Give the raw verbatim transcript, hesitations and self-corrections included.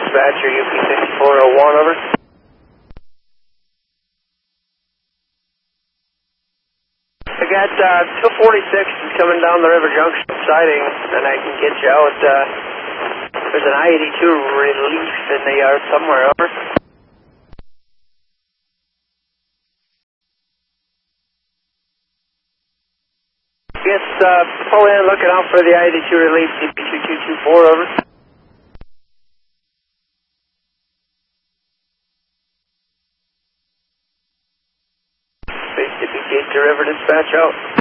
dispatcher, U P sixty-four oh one, over. I got uh, two forty-six is coming down the River Junction siding, and I can get you out. Uh, there's an I eighty-two relief in the yard somewhere, over. Yes, uh, pull in, looking out for the I eighty-two relief, U P two two two four, over. Mississippi Gate to River dispatch out.